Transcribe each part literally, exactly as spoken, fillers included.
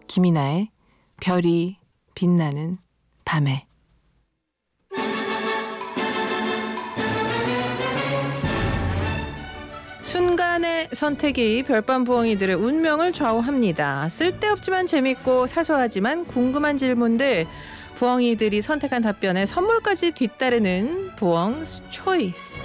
김이나의 별이 빛나는 밤에. 순간의 선택이 별밤 부엉이들의 운명을 좌우합니다. 쓸데없지만 재밌고 사소하지만 궁금한 질문들, 부엉이들이 선택한 답변에 선물까지 뒤따르는 부엉스 초이스.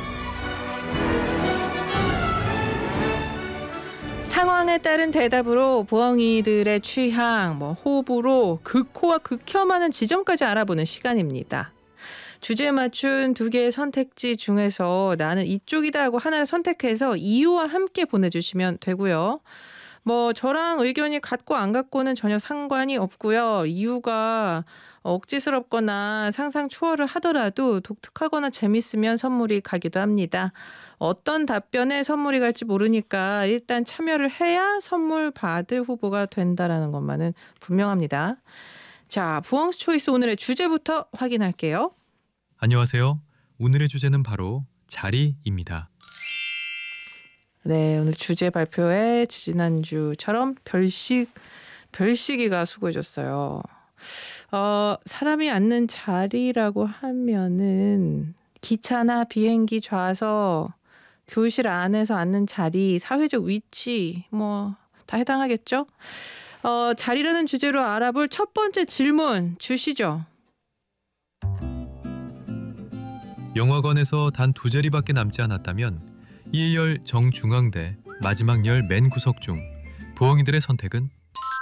상황에 따른 대답으로 부엉이들의 취향, 뭐 호불호, 극호와 극혐하는 지점까지 알아보는 시간입니다. 주제에 맞춘 두 개의 선택지 중에서 나는 이쪽이다 하고 하나를 선택해서 이유와 함께 보내주시면 되고요. 뭐 저랑 의견이 같고 안 같고는 전혀 상관이 없고요. 이유가 억지스럽거나 상상 초월을 하더라도 독특하거나 재밌으면 선물이 가기도 합니다. 어떤 답변에 선물이 갈지 모르니까 일단 참여를 해야 선물 받을 후보가 된다라는 것만은 분명합니다. 자, 부엉스 초이스 오늘의 주제부터 확인할게요. 안녕하세요. 오늘의 주제는 바로 자리입니다. 네, 오늘 주제 발표에 지난주처럼 별식, 별식이가 수고해줬어요. 어, 사람이 앉는 자리라고 하면은 기차나 비행기 좌석, 교실 안에서 앉는 자리, 사회적 위치 뭐 다 해당하겠죠? 어, 자리라는 주제로 알아볼 첫 번째 질문 주시죠. 영화관에서 단 두 자리밖에 남지 않았다면 일 열 정중앙대 마지막 열 맨 구석 중 부엉이들의 선택은?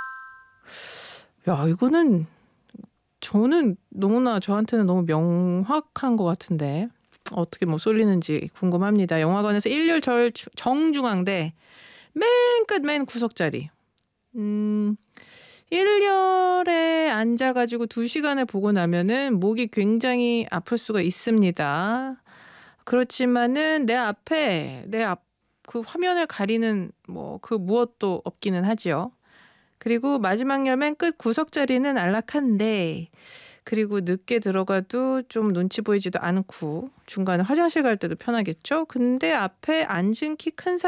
야, 이거는 저는 너무나 저한테는 너무 명확한 것 같은데 어떻게 뭐 쏠리는지 궁금합니다. 영화관에서 일 열 정중앙대 맨 끝 맨 구석 자리. 음, 일 열에 앉아가지고 두 시간을 보고 나면은 목이 굉장히 아플 수가 있습니다. 그렇지만은 내 앞에 내 앞 그 화면을 가리는 뭐 그 무엇도 없기는 하지요. 그리고 마지막 열 맨 끝 구석 자리는 안락한데, 그리고 늦게 들어가도 좀 눈치 보이지도 않고 중간에 화장실 갈 때도 편하겠죠. 근데 앞에 앉은 키 큰